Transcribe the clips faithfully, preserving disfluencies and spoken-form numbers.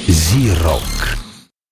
Зи-рок.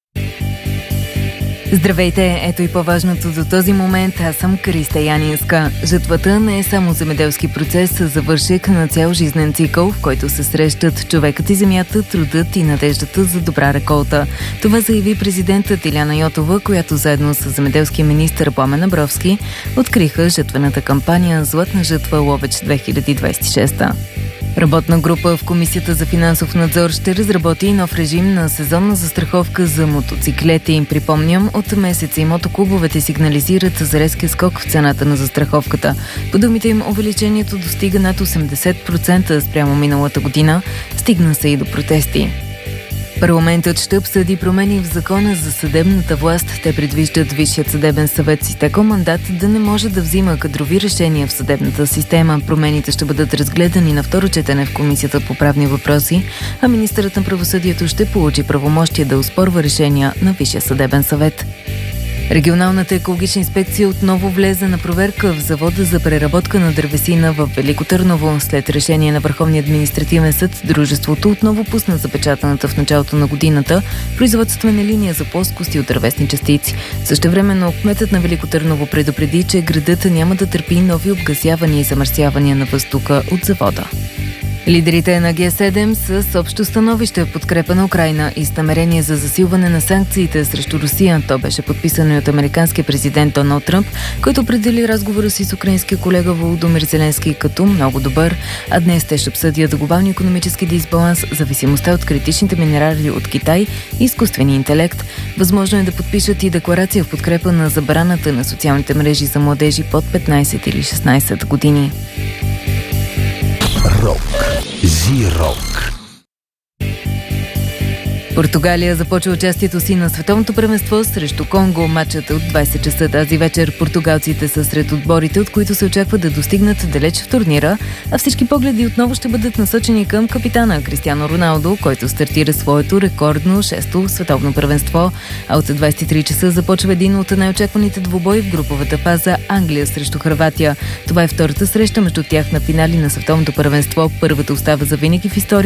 Здравейте, ето и по-важното до този момент. Аз съм Криста Янинска. Жатвата не е само земеделски процес, а завършек на цял жизнен цикъл, в който се срещат човекът и земята, трудът и надеждата за добра реколта. Това заяви президентът Илияна Йотова, която заедно с земеделския министър Пламен Абровски откриха жатвената кампания Златна жатва Ловеч две хиляди двадесет и шеста. Работна група в Комисията за финансов надзор ще разработи нов режим на сезонна застраховка за мотоциклети. Припомням, от месеца и мотоклубовете сигнализират за резкия скок в цената на застраховката. По думите им, увеличението достига над осемдесет процента спрямо миналата година. Стигна се и до протести. Парламентът ще обсъди промени в закона за съдебната власт. Те предвиждат Висшият съдебен съвет с изтекъл мандат да не може да взима кадрови решения в съдебната система. Промените ще бъдат разгледани на второ четене в Комисията по правни въпроси, а министърът на правосъдието ще получи правомощие да оспорва решения на Висшия съдебен съвет. Регионалната екологична инспекция отново влезе на проверка в завода за преработка на дървесина в Велико Търново. След решение на Върховния административен съд, дружеството отново пусна запечатаната в началото на годината производствена линия за плоскости от дървесни частици. Същевременно кметът на Велико Търново предупреди, че градът няма да търпи нови обгасявания и замърсявания на въздуха от завода. Лидерите на Ге седем с общо становище в подкрепа на Украйна и с намерение за засилване на санкциите срещу Русия. То беше подписано и от американския президент Доналд Тръмп, който определи разговора си с украинския колега Володомир Зеленски като много добър. А днес те ще обсъдят глобалния икономически дисбаланс, зависимостта от критичните минерали от Китай и изкуствения интелект. Възможно е да подпишат и декларация в подкрепа на забраната на социалните мрежи за младежи под петнадесет или шестнадесет години. Рок. Зи-рок. Португалия започва участието си на световното първенство срещу Конго. Матчът е от двадесет часа тази вечер. Португалците са сред отборите, от които се очаква да достигнат далеч в турнира, а всички погледи отново ще бъдат насочени към капитана Кристиано Роналдо, който стартира своето рекордно шесто световно първенство. А от двадесет и три часа започва един от най-очакваните двубои в груповата фаза – Англия срещу Хърватия. Това е втората среща между тях на финали на световното първенство. Първата остава за винаги в история